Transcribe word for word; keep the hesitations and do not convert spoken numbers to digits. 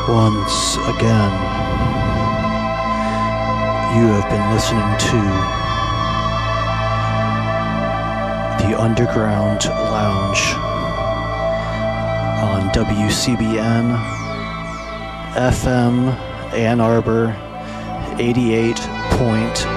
Once again, you have been listening to the Underground Lounge on W C B N F M Ann Arbor eighty-eight point